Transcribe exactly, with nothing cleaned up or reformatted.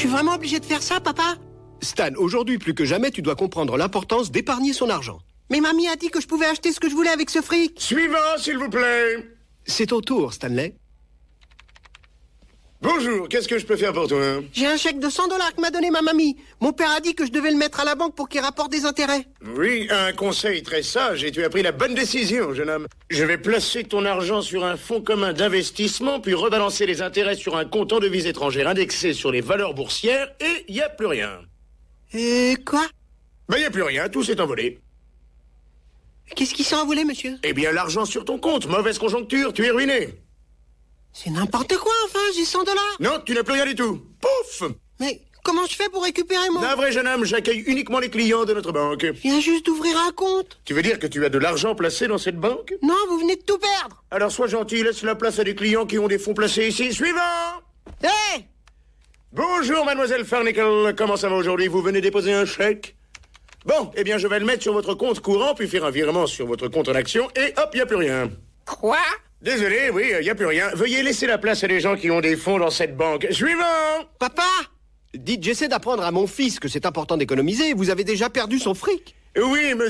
suis vraiment obligé de faire ça, papa? Stan, aujourd'hui plus que jamais, tu dois comprendre l'importance d'épargner son argent. Mais mamie a dit que je pouvais acheter ce que je voulais avec ce fric. Suivant, s'il vous plaît. C'est ton tour, Stanley. Bonjour, qu'est-ce que je peux faire pour toi? J'ai un chèque de cent dollars que m'a donné ma mamie. Mon père a dit que je devais le mettre à la banque pour qu'il rapporte des intérêts. Oui, un conseil très sage et tu as pris la bonne décision, jeune homme. Je vais placer ton argent sur un fonds commun d'investissement, puis rebalancer les intérêts sur un compte en devises étrangères indexé sur les valeurs boursières et il n'y a plus rien. Et quoi? Ben, il n'y a plus rien, tout s'est envolé. Qu'est-ce qui s'est envolé, monsieur? Eh bien, l'argent sur ton compte, mauvaise conjoncture, tu es ruiné. C'est n'importe quoi, enfin, j'ai cent dollars. Non, tu n'as plus rien du tout. Pouf! Mais comment je fais pour récupérer mon... Un vrai jeune homme, j'accueille uniquement les clients de notre banque. Je viens juste d'ouvrir un compte. Tu veux dire que tu as de l'argent placé dans cette banque? Non, vous venez de tout perdre. Alors sois gentil, laisse la place à des clients qui ont des fonds placés ici. Suivant! Hé hey! Bonjour, mademoiselle Farnicle. Comment ça va aujourd'hui? Vous venez déposer un chèque? Bon, eh bien, je vais le mettre sur votre compte courant, puis faire un virement sur votre compte en action, et hop, il n'y a plus rien. Quoi? Désolé, oui, il n'y a plus rien. Veuillez laisser la place à des gens qui ont des fonds dans cette banque. Suivant! Papa! Dites, j'essaie d'apprendre à mon fils que c'est important d'économiser. Vous avez déjà perdu son fric. Oui, monsieur.